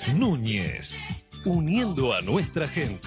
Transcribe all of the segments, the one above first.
Núñez, uniendo a nuestra gente.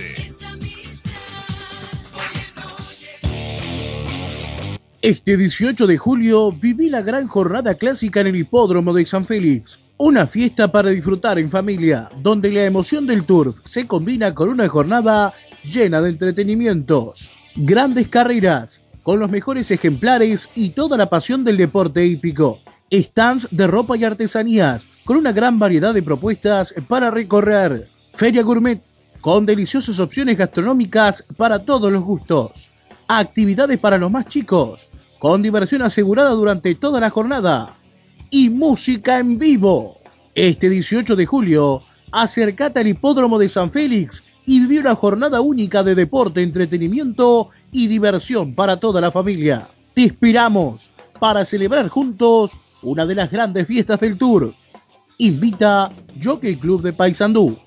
Este 18 de julio viví la gran jornada clásica en el hipódromo de San Félix. Una fiesta para disfrutar en familia, donde la emoción del turf se combina con una jornada llena de entretenimientos. Grandes carreras, con los mejores ejemplares y toda la pasión del deporte hípico. Stands de ropa y artesanías, con una gran variedad de propuestas para recorrer. Feria gourmet, con deliciosas opciones gastronómicas para todos los gustos. Actividades para los más chicos, con diversión asegurada durante toda la jornada. Y música en vivo. Este 18 de julio, acércate al hipódromo de San Félix y viví una jornada única de deporte, entretenimiento y diversión para toda la familia. Te esperamos para celebrar juntos una de las grandes fiestas del Tour. Invita Jockey Club de Paysandú.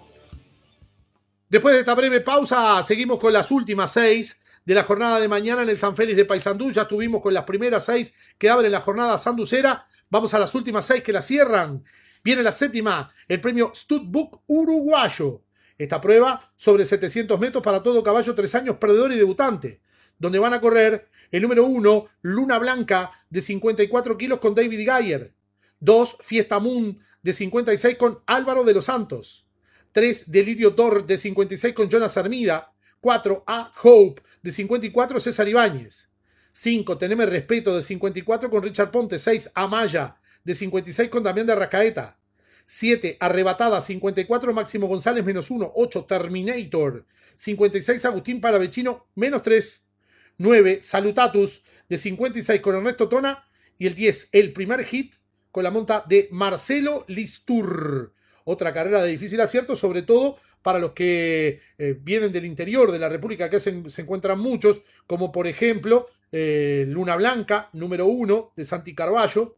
Después de esta breve pausa, seguimos con las últimas 6 de la jornada de mañana en el San Félix de Paysandú. Ya estuvimos con las primeras 6 que abren la jornada sanducera. Vamos a las últimas 6 que la cierran. Viene la séptima, el premio Studbook uruguayo. Esta prueba sobre 700 metros para todo caballo 3 años, perdedor y debutante, donde van a correr el número 1, Luna Blanca, de 54 kilos con David Geyer. 2, Fiesta Moon, de 56 con Álvaro de los Santos. 3, Delirio Dor, de 56 con Jonas Armida. 4, A Hope, de 54, César Ibáñez. 5, Teneme Respeto, de 54 con Richard Ponte. 6, Amaya, de 56 con Damián de Arrascaeta. 7, Arrebatada, 54, Máximo González, -1. 8, Terminator, 56, Agustín Paravecino, -3. 9, Salutatus, de 56 con Ernesto Tona. Y el 10, El Primer Hit, con la monta de Marcelo Listur. Otra carrera de difícil acierto, sobre todo para los que vienen del interior de la República, que se encuentran muchos, como por ejemplo Luna Blanca, número 1 de Santi Carballo.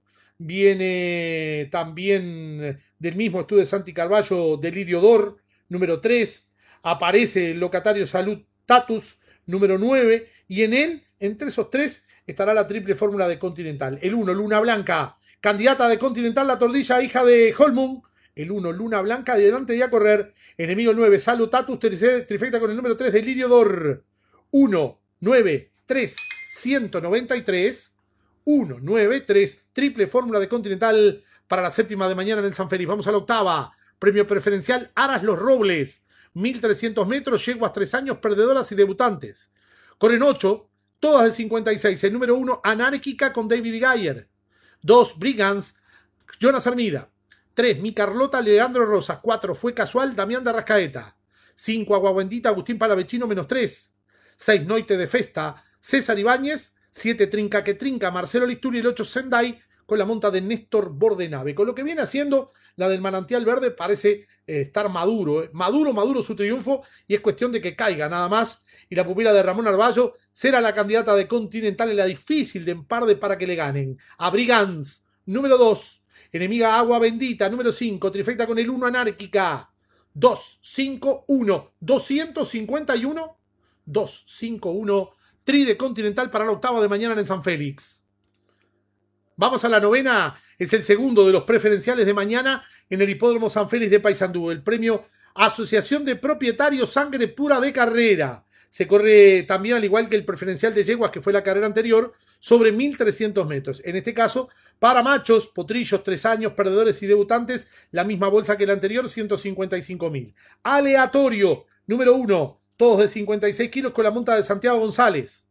Viene también del mismo estudio de Santi Carballo, Delirio Dor, número 3. Aparece el locatario Salud Tatus, número 9. Y en él, entre esos 3, estará la triple fórmula de Continental. El 1, Luna Blanca, candidata de Continental, la Tordilla, hija de Holmung. El 1, Luna Blanca, adelante y a correr. Enemigo 9, Salutatus, trifecta con el número 3, Delirio Dor. 1, 9, 3, 193. 1, 9, 3, triple fórmula de Continental para la séptima de mañana en el San Félix. Vamos a la octava. Premio preferencial Aras Los Robles. 1300 metros, yeguas 3 años, perdedoras y debutantes. Corren 8, todas de 56. El número 1, Anárquica con David Geyer. 2, Brigands, Jonas Armida. 3, Mi Carlota, Leandro Rosas. 4, Fue Casual, Damián de Arrascaeta. 5, Agua Bendita, Agustín Palavecino, -3. 6, Noite de Festa, César Ibáñez. 7, Trinca que Trinca, Marcelo Listuri. Y el 8, Sendai, con la monta de Néstor Bordenave. Con lo que viene haciendo la del Manantial Verde, parece estar maduro. Maduro su triunfo, y es cuestión de que caiga nada más. Y la pupila de Ramón Arballo será la candidata de Continental en la difícil de Emparde para que le ganen. A Brigands, número 2. Enemiga Agua Bendita, número 5. Trifecta con el 1, Anárquica. 2, 5, 1. 251. 2, 5, 1. Tri de Continental para la octava de mañana en San Félix. Vamos a la novena. Es el segundo de los preferenciales de mañana en el hipódromo San Félix de Paysandú. El premio Asociación de Propietarios Sangre Pura de Carrera. Se corre también, al igual que el preferencial de yeguas, que fue la carrera anterior, sobre 1300 metros. En este caso, para machos, potrillos, 3 años, perdedores y debutantes, la misma bolsa que la anterior, 155.000. Aleatorio, número 1, todos de 56 kilos con la monta de Santiago González.